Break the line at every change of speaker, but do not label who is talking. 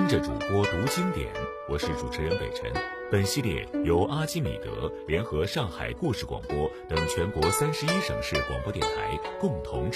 跟着主播读经典，我是主持人北辰。本系列由阿基米德联合上海故事广播等全国31省市广播电台共同制